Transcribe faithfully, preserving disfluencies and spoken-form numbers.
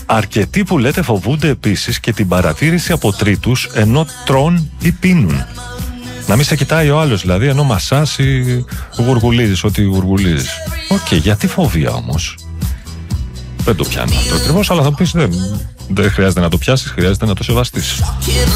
Αρκετοί που λέτε φοβούνται επίσης και την παρατήρηση από τρίτους ενώ τρών ή πίνουν. Να μην σε κοιτάει ο άλλος, δηλαδή, ενώ μασάς ή γουργουλίζεις ό,τι γουργουλίζεις. Οκ, okay, γιατί φοβία όμως? Δεν το πιάνω αυτό ακριβώς, αλλά θα πεις δεν, δεν χρειάζεται να το πιάσεις, χρειάζεται να το σεβαστείς.